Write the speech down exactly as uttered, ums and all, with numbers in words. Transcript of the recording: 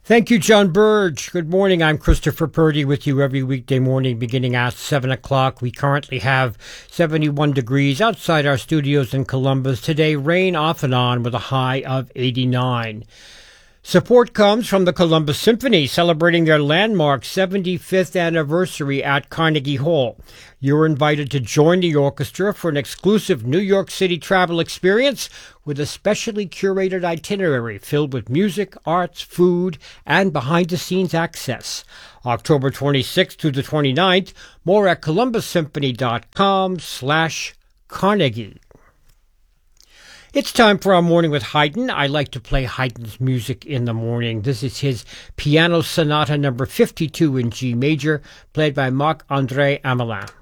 Thank you, John Burge. Good morning. I'm Christopher Purdy with you every weekday morning beginning at seven o'clock. We currently have seventy-one degrees outside our studios in Columbus. Today, rain off and on with a high of eighty-nine. Support comes from the Columbus Symphony, celebrating their landmark seventy-fifth anniversary at Carnegie Hall. You're invited to join the orchestra for an exclusive New York City travel experience with a specially curated itinerary filled with music, arts, food, and behind-the-scenes access. October twenty-sixth through the twenty-ninth, more at columbus symphony.com slash Carnegie. It's time for our morning with Haydn. I like to play Haydn's music in the morning. This is his Piano Sonata number fifty-two in G major, played by Marc-André Hamelin.